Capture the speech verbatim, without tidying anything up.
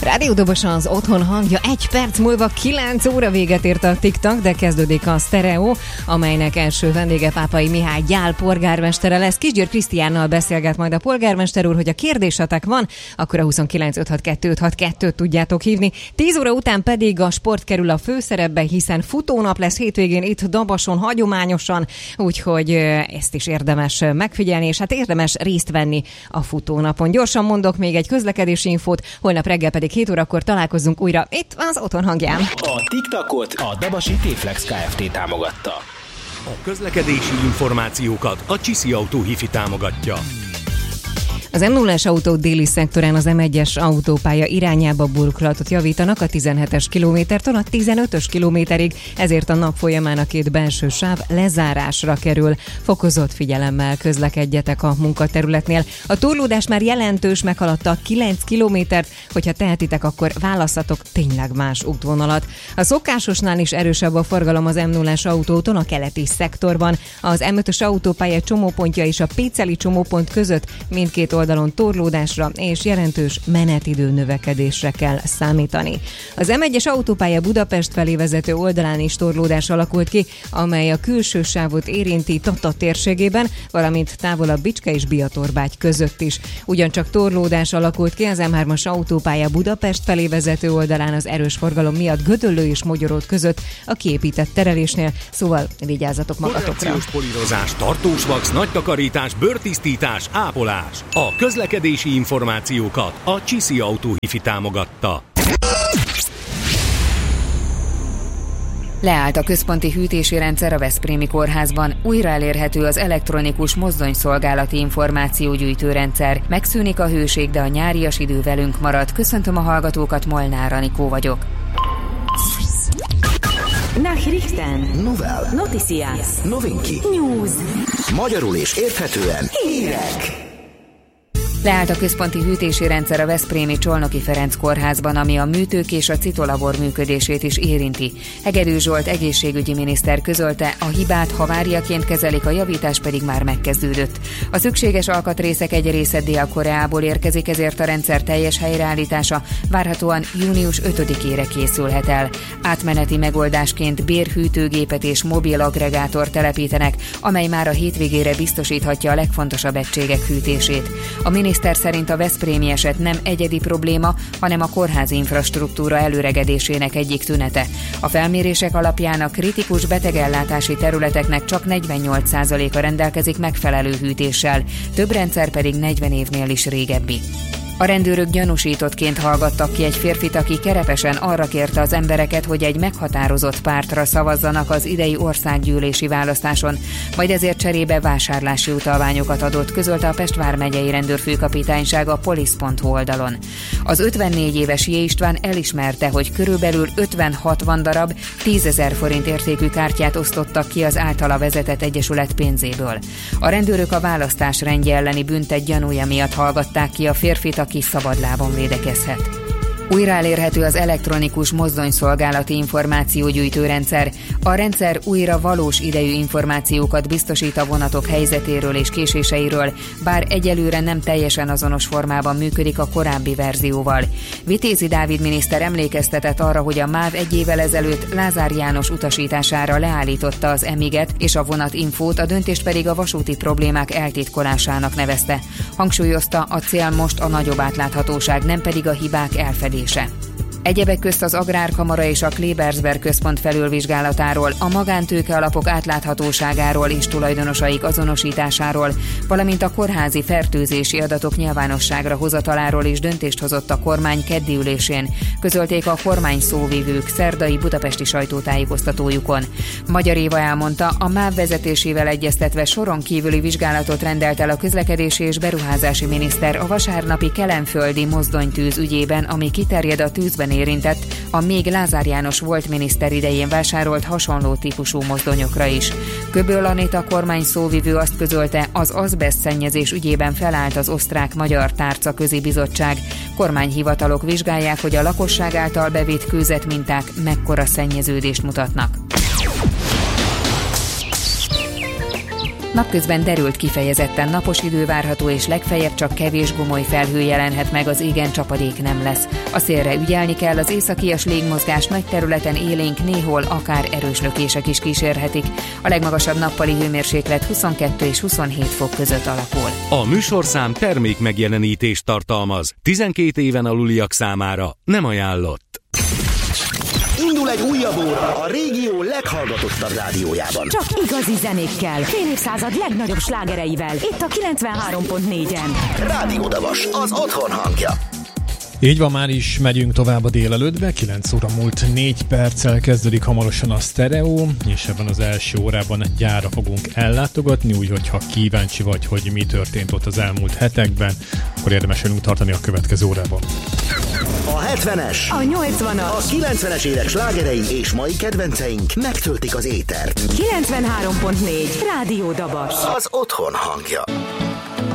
Rádió Dobosa az otthon hangja, egy perc múlva kilenc óra véget ért a TikTok, de kezdődik a Sztereó, amelynek első vendége Pápai Mihály Gyál polgármestere lesz. Kisgyőr Krisztiánnal beszélget majd a polgármester úr, hogy a kérdésetek van, akkor a huszonkilenc öt hat kettő öt hat kettőt tudjátok hívni. tíz óra után pedig a sport kerül a főszerepbe, hiszen futónap lesz hétvégén itt Dabason hagyományosan, úgyhogy ezt is érdemes megfigyelni, és hát érdemes részt venni a futónapon. Gyorsan mondok még egy közlekedési infót, holnap reggel pedig hét órakor találkozunk újra itt az otthon hangján. A TikTokot a Dabasi T-Flex Kft. Támogatta. A közlekedési információkat a Csiszi Autó Hifi támogatja. Az em nullás autó déli szektorán az em egyes autópálya irányába burkolatot javítanak a tizenhetes kilométertől a tizenötös kilométerig, ezért a nap folyamán a két belső sáv lezárásra kerül. Fokozott figyelemmel közlekedjetek a munkaterületnél. A torlódás már jelentős, meghaladta a kilenc kilométert, hogyha tehetitek, akkor válasszatok tényleg más útvonalat. A szokásosnál is erősebb a forgalom az em nullás autóton a keleti szektorban. Az em ötös autópálya csomópontja és a Péceli csomópont között mindkét oldalon torlódásra és jelentős menetidő növekedésre kell számítani. Az em egyes autópálya Budapest felé vezető oldalán is torlódás alakult ki, amely a külső sávot érinti Tata térségében, valamint távolabb Bicske és Biatorbágy között is. Ugyancsak torlódás alakult ki az em hármas autópálya Budapest felé vezető oldalán az erős forgalom miatt Gödöllő és Mogyoród között a kiépített terelésnél, szóval vigyázzatok magatokra. Korrekciós polírozás, tartós vax, nagy takarítás, bőrtisztítás, ápolás. A közlekedési információkat a Csiszi Autó Hifi támogatta. Leállt a központi hűtési rendszer a Veszprémi kórházban, újra elérhető az elektronikus mozdonyszolgálati információgyűjtőrendszer. Megszűnik a hőség, de a nyárias idő velünk marad. Köszöntöm a hallgatókat, Molnár Anikó vagyok. Nachrichten. Novel. Noticias. Novinki. News. Magyarul és érthetően. Hírek. Leállt a központi hűtési rendszer a veszprémi Csolnoki Ferenc kórházban, ami a műtők és a citolabor működését is érinti. Hegedű Zsolt egészségügyi miniszter közölte, a hibát haváriaként kezelik, a javítás pedig már megkezdődött. A szükséges alkatrészek egy része Dél-Koreából érkezik, ezért a rendszer teljes helyreállítása várhatóan június ötödikére készülhet el. Átmeneti megoldásként bérhűtőgépet és mobil aggregátort telepítenek, amely már a hétvégére biztosíthatja a legfontosabb egységek hűtését. A miniszter szerint a veszprémi eset nem egyedi probléma, hanem a kórházi infrastruktúra előregedésének egyik tünete. A felmérések alapján a kritikus betegellátási területeknek csak negyvennyolc százaléka rendelkezik megfelelő hűtéssel, több rendszer pedig negyven évnél is régebbi. A rendőrök gyanúsítottként hallgattak ki egy férfit, aki kerepesen arra kérte az embereket, hogy egy meghatározott pártra szavazzanak az idei országgyűlési választáson, majd ezért cserébe vásárlási utalványokat adott, közölte a Pest vármegyei rendőrfőkapitányság a polisz pont hu oldalon. Az ötvennégy éves J. István elismerte, hogy körülbelül ötven-hatvan darab tízezer forint értékű kártyát osztottak ki az általa vezetett egyesület pénzéből. A rendőrök a választás rendje elleni büntet gyanúja miatt hallgatták ki a férfit, aki szabadlábon védekezhet. Újra elérhető az elektronikus mozdonyszolgálati információgyűjtőrendszer. A rendszer újra valós idejű információkat biztosít a vonatok helyzetéről és késéseiről, bár egyelőre nem teljesen azonos formában működik a korábbi verzióval. Vitézi Dávid miniszter emlékeztetett arra, hogy a MÁV egy évvel ezelőtt Lázár János utasítására leállította az Emiget és a vonatinfót, a döntést pedig a vasúti problémák eltitkolásának nevezte. Hangsúlyozta, a cél most a nagyobb átláthatóság, nem pedig a hibák elfedése. Egyebek közt az Agrárkamara és a Klebersberg központ felülvizsgálatáról, a magántőke alapok átláthatóságáról és tulajdonosaik azonosításáról, valamint a kórházi fertőzési adatok nyilvánosságra hozataláról is döntést hozott a kormány keddi ülésén, közölték a kormány szóvivők szerdai budapesti sajtótájékoztatójukon. Magyar Éva elmondta, a MÁV vezetésével egyeztetve soron kívüli vizsgálatot rendelt el a közlekedési és beruházási miniszter a vasárnapi kelenföldi mozdonytűz ügyében, ami kiterjed a tűzben érintett, a még Lázár János volt miniszter idején vásárolt hasonló típusú mozdonyokra is. Köböl Anita kormány szóvivő azt közölte, az azbeszt szennyezés ügyében felállt az osztrák-magyar tárcaközi bizottság. Kormányhivatalok vizsgálják, hogy a lakosság által bevitt kőzetminták mekkora szennyeződést mutatnak. Napközben derült kifejezetten napos idő várható, és legfeljebb csak kevés gomoly felhő jelenhet meg, az égen csapadék nem lesz. A szélre ügyelni kell, az északias légmozgás nagy területen élénk, néhol akár erős lökések is kísérhetik. A legmagasabb nappali hőmérséklet huszonkettő és huszonhét fok között alakul. A műsorszám termék megjelenítést tartalmaz. tizenkét éven aluliak számára nem ajánlott. Indul egy újabb óra a régió leghallgatottabb rádiójában. Csak igazi zenékkel, fél évszázad legnagyobb slágereivel. Itt a kilencvenhárom pont négyen. Rádió Dabas, az otthon hangja. Így van, már is megyünk tovább a délelőttbe, kilenc óra múlt négy perccel kezdődik hamarosan a sztereó, és ebben az első órában egy gyárra fogunk ellátogatni, úgyhogy ha kíváncsi vagy, hogy mi történt ott az elmúlt hetekben, akkor érdemes velünk tartani a következő órában. A hetvenes, A nyolcvanas, a kilencvenes évek slágerei és mai kedvenceink megtöltik az étert. kilencvenhárom pont négy. Rádió Dabas. Az otthon hangja.